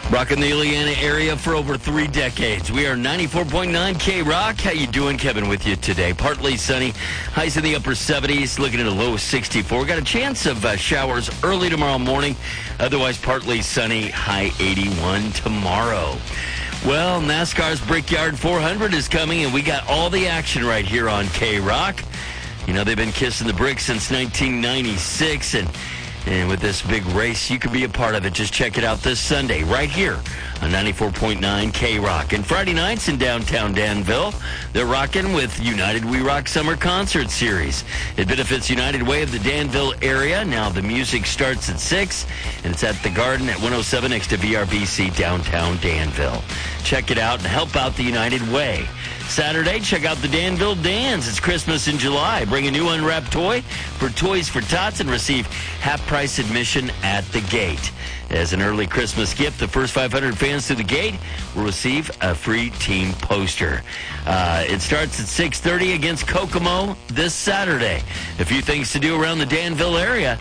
Rocking the Ileana area for over 3 decades. We are 94.9 K-Rock. How you doing? Kevin with you today. Partly sunny. Highs in the upper 70s. Looking at a low of 64. Got a chance of showers early tomorrow morning. Otherwise, partly sunny. High 81 tomorrow. Well, NASCAR's Brickyard 400 is coming, and we got all the action right here on K-Rock. You know, they've been kissing the brick since 1996, and with this big race, you can be a part of it. Just check it out this Sunday right here on 94.9 K-Rock. And Friday nights in downtown Danville, they're rocking with United We Rock Summer Concert Series. It benefits United Way of the Danville area. Now the music starts at 6, and it's at the Garden at 107 next to VRBC downtown Danville. Check it out and help out the United Way. Saturday, check out the Danville Dans. It's Christmas in July. Bring a new unwrapped toy for Toys for Tots and receive half-price admission at the gate. As an early Christmas gift, the first 500 fans through the gate will receive a free team poster. It starts at 6:30 against Kokomo this Saturday. A few things to do around the Danville area.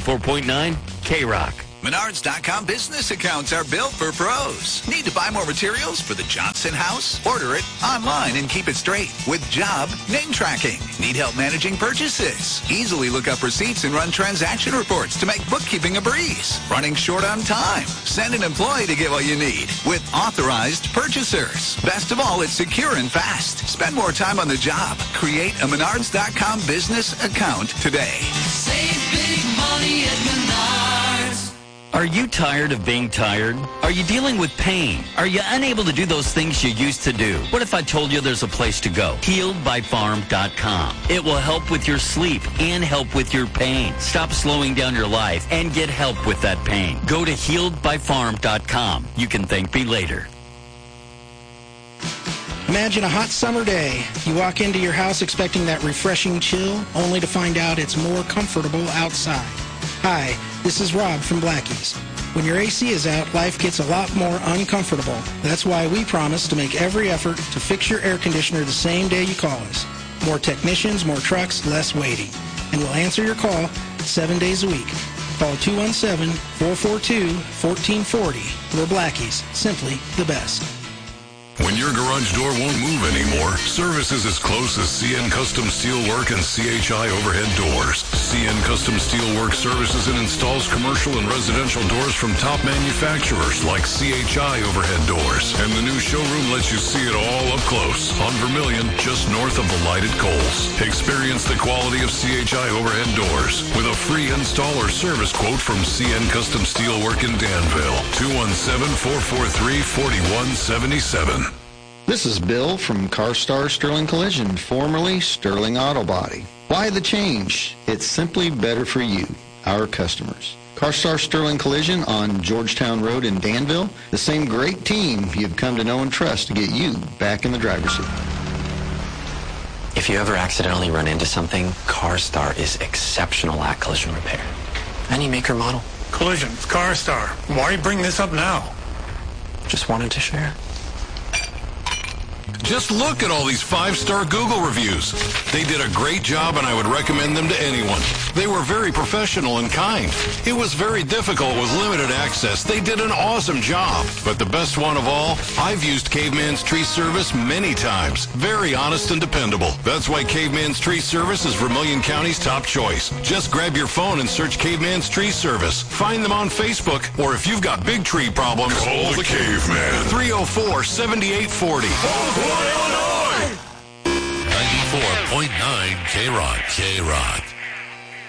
94.9 K-Rock. Menards.com business accounts are built for pros. Need to buy more materials for the Johnson house? Order it online and keep it straight with job name tracking. Need help managing purchases? Easily look up receipts and run transaction reports to make bookkeeping a breeze. Running short on time? Send an employee to get what you need with authorized purchasers. Best of all, it's secure and fast. Spend more time on the job. Create a Menards.com business account today. Save big money at Menards. Are you tired of being tired? Are you dealing with pain? Are you unable to do those things you used to do? What if I told you there's a place to go? HealedByFarm.com. It will help with your sleep and help with your pain. Stop slowing down your life and get help with that pain. Go to HealedByFarm.com. You can thank me later. Imagine a hot summer day. You walk into your house expecting that refreshing chill, only to find out it's more comfortable outside. Hi, this is Rob from Blackie's. When your AC is out, life gets a lot more uncomfortable. That's why we promise to make every effort to fix your air conditioner the same day you call us. More technicians, more trucks, less waiting. And we'll answer your call 7 days a week. Call 217-442-1440. We're Blackie's, simply the best. When your garage door won't move anymore, service is as close as CN Custom Steelwork and CHI Overhead Doors. CN Custom Steelwork services and installs commercial and residential doors from top manufacturers like CHI Overhead Doors. And the new showroom lets you see it all up close on Vermilion, just north of the lighted Coles. Experience the quality of CHI Overhead Doors with a free install or service quote from CN Custom Steelwork in Danville. 217-443-4177. This is Bill from CarStar Sterling Collision, formerly Sterling Auto Body. Why the change? It's simply better for you, our customers. CarStar Sterling Collision on Georgetown Road in Danville, the same great team you've come to know and trust to get you back in the driver's seat. If you ever accidentally run into something, CarStar is exceptional at collision repair. Any maker model. Collision, CarStar. Why bring this up now? Just wanted to share. Just look at all these 5-star Google reviews. They did a great job, and I would recommend them to anyone. They were very professional and kind. It was very difficult with limited access. They did an awesome job. But the best one of all, I've used Caveman's Tree Service many times. Very honest and dependable. That's why Caveman's Tree Service is Vermilion County's top choice. Just grab your phone and search Caveman's Tree Service. Find them on Facebook, or if you've got big tree problems, Call the Caveman. 304-7840. Illinois. 94.9 K-Rock. K-Rock.